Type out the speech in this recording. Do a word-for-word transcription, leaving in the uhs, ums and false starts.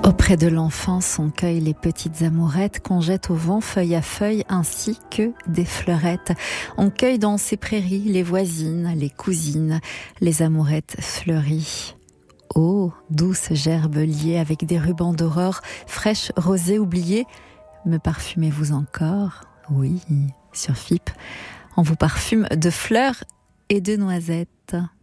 Auprès de l'enfance, on cueille les petites amourettes qu'on jette au vent feuille à feuille ainsi que des fleurettes. On cueille dans ces prairies les voisines, les cousines, les amourettes fleuries. Oh, douce gerbe liée avec des rubans d'aurore, fraîche rosée oubliée, me parfumez-vous encore ? Oui, sur F I P, on vous parfume de fleurs et de noisettes.